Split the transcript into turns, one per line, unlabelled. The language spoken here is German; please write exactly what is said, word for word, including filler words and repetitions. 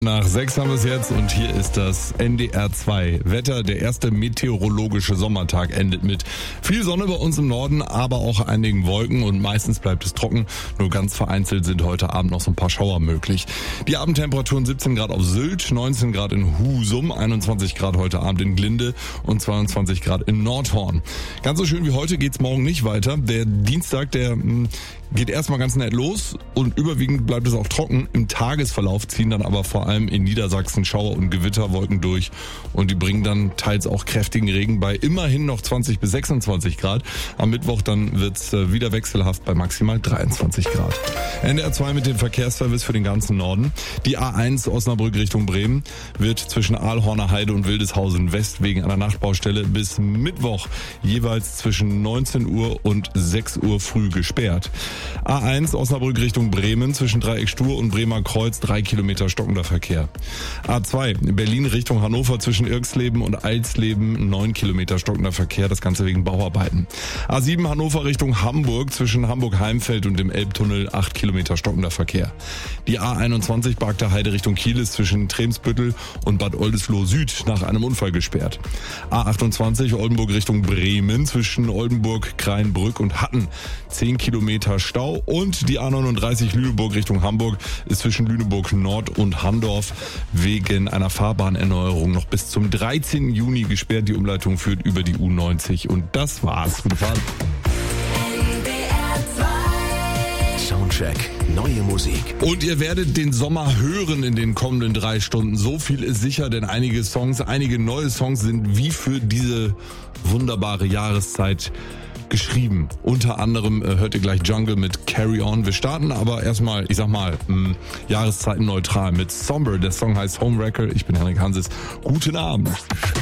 Nach sechs haben wir es jetzt und hier ist das N D R zwei Wetter. Der erste meteorologische Sommertag endet mit viel Sonne bei uns im Norden, aber auch einigen Wolken und meistens bleibt es trocken. Nur ganz vereinzelt sind heute Abend noch so ein paar Schauer möglich. Die Abendtemperaturen siebzehn Grad auf Sylt, neunzehn Grad in Husum, einundzwanzig Grad heute Abend in Glinde und zweiundzwanzig Grad in Nordhorn. Ganz so schön wie heute geht's morgen nicht weiter. Der Dienstag, der mh, geht erstmal ganz nett los und überwiegend bleibt es auch trocken. Im Tagesverlauf ziehen dann aber vor allem in Niedersachsen Schauer und Gewitterwolken durch und die bringen dann teils auch kräftigen Regen bei immerhin noch zwanzig bis sechsundzwanzig Grad. Am Mittwoch dann wird's wieder wechselhaft bei maximal dreiundzwanzig Grad. N D R zwei mit dem Verkehrsservice für den ganzen Norden. Die A eins Osnabrück Richtung Bremen wird zwischen Aalhorner Heide und Wildeshausen West wegen einer Nachtbaustelle bis Mittwoch jeweils zwischen neunzehn Uhr und sechs Uhr früh gesperrt. A eins Osnabrück Richtung Bremen zwischen Dreieck Stur und Bremer Kreuz drei Kilometer stockender Verkehr. A zwei Berlin Richtung Hannover zwischen Irxleben und Eilsleben neun Kilometer stockender Verkehr, das Ganze wegen Bauarbeiten. A sieben Hannover Richtung Hamburg zwischen Hamburg-Heimfeld und dem Elbtunnel acht Kilometer stockender Verkehr. Die A einundzwanzig Barkter Heide Richtung Kiel ist zwischen Tremsbüttel und Bad Oldesloe Süd nach einem Unfall gesperrt. A achtundzwanzig Oldenburg Richtung Bremen zwischen Oldenburg, Kreinbrück und Hatten zehn Kilometer Stau und die A neununddreißig Lüneburg Richtung Hamburg ist zwischen Lüneburg Nord und Handorf wegen einer Fahrbahnerneuerung noch bis zum dreizehnten Juni gesperrt. Die Umleitung führt über die U neunzig und das war's. Gute Fahrt.
Soundcheck, neue Musik.
Und ihr werdet den Sommer hören in den kommenden drei Stunden. So viel ist sicher, denn einige Songs, einige neue Songs sind wie für diese wunderbare Jahreszeit geschrieben. Unter anderem äh, hört ihr gleich Jungle mit Carry On. Wir starten aber erstmal, ich sag mal, mh, Jahreszeiten neutral mit Somber. Der Song heißt Homewrecker. Ich bin Henrik Hanses. Guten Abend.